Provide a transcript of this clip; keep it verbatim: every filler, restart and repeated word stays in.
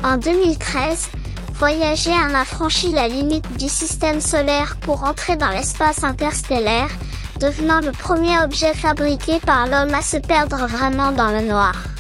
En deux mille treize, Voyager un a franchi la limite du système solaire pour entrer dans l'espace interstellaire, devenant le premier objet fabriqué par l'homme à se perdre vraiment dans le noir.